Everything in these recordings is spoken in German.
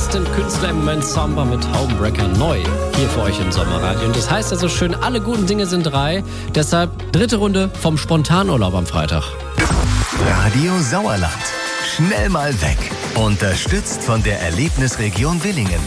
besten Künstler im Moment, Samba mit Homebreaker neu hier für euch im Sommerradio. Und das heißt also schön, alle guten Dinge sind 3. Deshalb 3. Runde vom Spontanurlaub am Freitag. Radio Sauerland. Schnell mal weg. Unterstützt von der Erlebnisregion Villingen.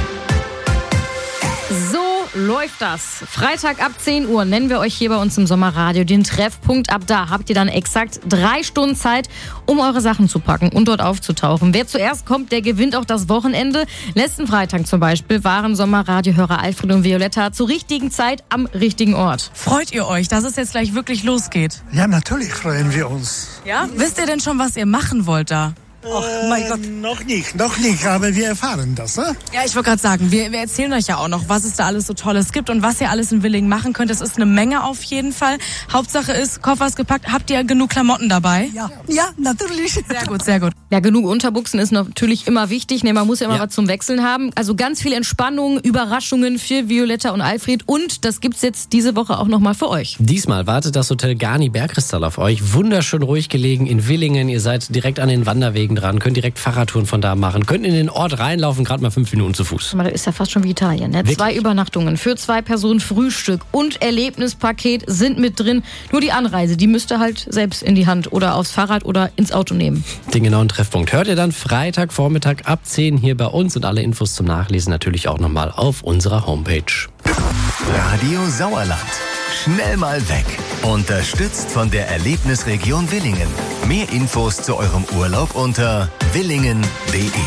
So läuft das. Freitag ab 10 Uhr nennen wir euch hier bei uns im Sommerradio den Treffpunkt. Ab da habt ihr dann exakt 3 Stunden Zeit, um eure Sachen zu packen und dort aufzutauchen. Wer zuerst kommt, der gewinnt auch das Wochenende. Letzten Freitag zum Beispiel waren Sommerradiohörer Alfred und Violetta zur richtigen Zeit am richtigen Ort. Freut ihr euch, dass es jetzt gleich wirklich losgeht? Ja, natürlich freuen wir uns. Ja? Wisst ihr denn schon, was ihr machen wollt da? Ach, mein Gott. Noch nicht, aber wir erfahren das, ne? Ja, ich wollte gerade sagen, wir erzählen euch ja auch noch, was es da alles so Tolles gibt und was ihr alles in Villingen machen könnt. Es ist eine Menge auf jeden Fall. Hauptsache ist, Koffer ist gepackt. Habt ihr genug Klamotten dabei? Ja, natürlich. Sehr gut, sehr gut. Ja, genug Unterbuchsen ist natürlich immer wichtig. Ne, man muss ja immer was zum Wechseln haben. Also ganz viel Entspannung, Überraschungen für Violetta und Alfred. Und das gibt's jetzt diese Woche auch nochmal für euch. Diesmal wartet das Hotel Garni Bergkristall auf euch. Wunderschön ruhig gelegen in Villingen. Ihr seid direkt an den Wanderwegen dran, könnt direkt Fahrradtouren von da machen, könnt in den Ort reinlaufen, gerade mal 5 Minuten zu Fuß. Aber das ist ja fast schon wie Italien. Ne? 2 Übernachtungen für 2 Personen, Frühstück und Erlebnispaket sind mit drin. Nur die Anreise, die müsst ihr halt selbst in die Hand oder aufs Fahrrad oder ins Auto nehmen. Den genauen Treffpunkt hört ihr dann Freitagvormittag ab 10 hier bei uns und alle Infos zum Nachlesen natürlich auch nochmal auf unserer Homepage. Radio Sauerland. Schnell mal weg. Unterstützt von der Erlebnisregion Villingen. Mehr Infos zu eurem Urlaub unter villingen.de.